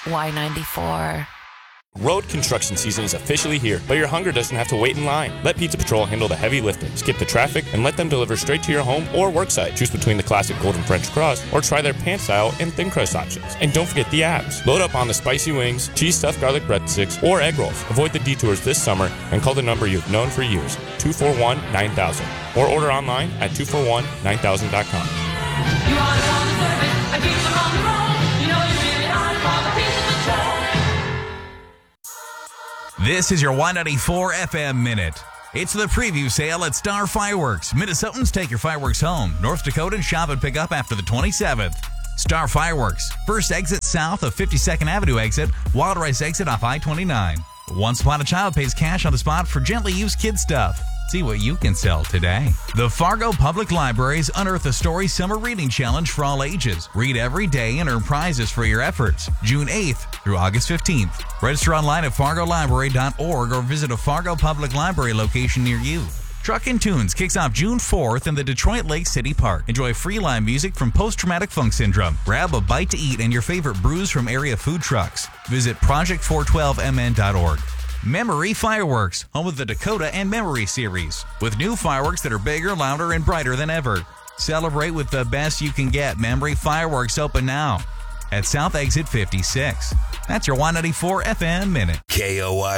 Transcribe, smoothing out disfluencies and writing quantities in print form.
Y94. Road construction season is officially here, but your hunger doesn't have to wait in line. Let Pizza Patrol handle the heavy lifting. Skip the traffic and let them deliver straight to your home or worksite. Choose between the classic golden French crust or try their pan style and thin crust options. And don't forget the apps. Load up on the spicy wings, cheese stuffed garlic breadsticks, or egg rolls. Avoid the detours this summer and call the number you've known for years, 241-9000. Or order online at 241-9000.com. You are the one service, and keep them on the road. You know you really are for the Pizza Patrol. This is your Y94 FM Minute. It's the preview sale at Star Fireworks. Minnesotans, take your fireworks home. North Dakotans, shop and pick up after the 27th. Star Fireworks. First exit south of 52nd Avenue exit. Wild Rice exit off I-29. Once Upon a Child pays cash on the spot for gently used kid stuff. See what you can sell today. The Fargo Public Library's Unearth a Story Summer Reading Challenge for all ages. Read every day and earn prizes for your efforts. June 8th through August 15th. Register online at fargolibrary.org or visit a Fargo Public Library location near you. Truck and Tunes kicks off June 4th in the Detroit Lake City Park. Enjoy free live music from Post-Traumatic Funk Syndrome. Grab a bite to eat and your favorite brews from area food trucks. Visit project412mn.org. Memory Fireworks, home of the Dakota and Memory series, with new fireworks that are bigger, louder, and brighter than ever. Celebrate with the best you can get. Memory Fireworks open now at South Exit 56. That's your Y94 FM Minute. KOI